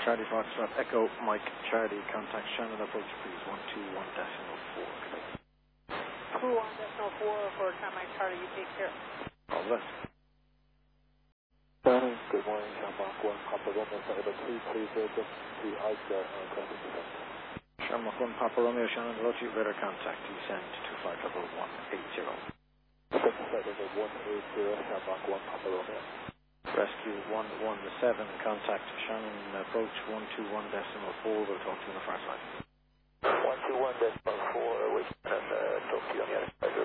Charlie Foxtrot, Echo Mike Charlie, contact Shannon approach please, 121.4. 21.4 for Mike Charlie, you take care. All the best. Shannon, good morning, Shamrock 1, Papa Romeo, Cyber 3, please welcome to Iceberg, contact descent. Shamrock 1, Papa Romeo, Shannon approach, radar contact, descend 25 180. Cyber 180, Shamrock 1, Papa Romeo. Rescue 117, contact Shannon approach 121.4, we'll talk to you on the far side. 121.4, we can talk to you on the other side.